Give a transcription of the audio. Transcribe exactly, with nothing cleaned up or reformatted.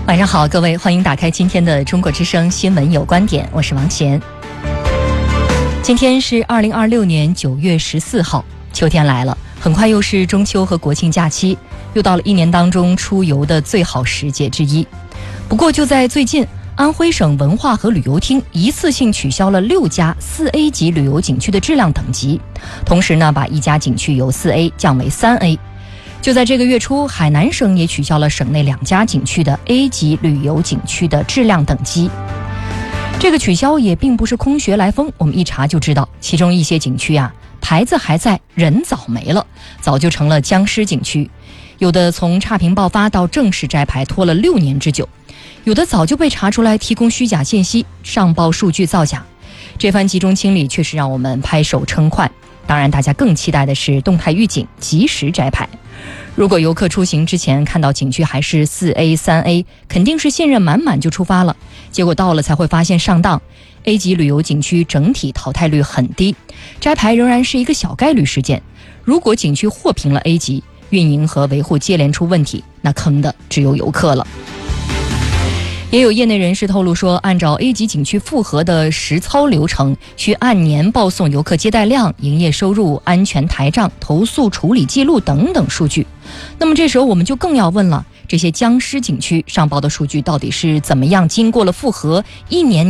晚上好，各位，欢迎打开今天的中国之声新闻有观点，我是王贤。今天是二零二六年九月十四号，秋天来了，很快又是中秋和国庆假期，又到了一年当中出游的最好时节之一。不过就在最近，安徽省文化和旅游厅一次性取消了六家四 A 级旅游景区的质量等级，同时呢，把一家景区由四 A 降为三 A。就在这个月初，海南省也取消了省内两家景区的 A 级旅游景区的质量等级。这个取消也并不是空穴来风，我们一查就知道，其中一些景区啊，牌子还在，人早没了，早就成了僵尸景区。有的从差评爆发到正式摘牌拖了六年之久，有的早就被查出来提供虚假信息，上报数据造假。这番集中清理确实让我们拍手称快。当然大家更期待的是动态预警，及时摘牌。如果游客出行之前看到景区还是四 A、三 A， 肯定是信任满满就出发了，结果到了才会发现上当。 A 级旅游景区整体淘汰率很低，摘牌仍然是一个小概率事件。如果景区获评了 A 级，运营和维护接连出问题，那坑的只有游客了。也有业内人士透露说，按照 A 级景区复核的实操流程，需按年报送游客接待量、营业收入、安全台账、投诉处理记录等等数据。那么这时候我们就更要问了，这些僵尸景区上报的数据到底是怎么样经过了复核，一年